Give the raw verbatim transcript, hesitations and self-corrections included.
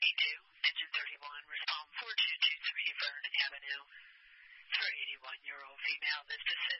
two, engine thirty-one, respond four two two three Vernon Avenue for eighty-one-year-old female. This is